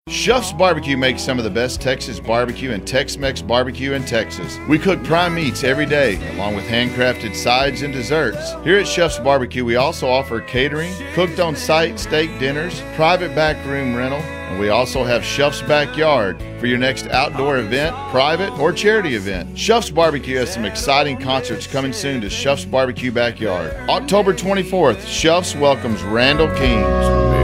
Shuff's Barbecue makes some of the best Texas barbecue and Tex-Mex barbecue in Texas. We cook prime meats every day, along with handcrafted sides and desserts. Here at Shuff's Barbecue, we also offer catering, cooked on-site steak dinners, private backroom rental, and we also have Shuff's Backyard for your next outdoor event, private, or charity event. Shuff's Barbecue has some exciting concerts coming soon to Shuff's Barbecue Backyard. October 24th, Shuff's welcomes Randall Keens.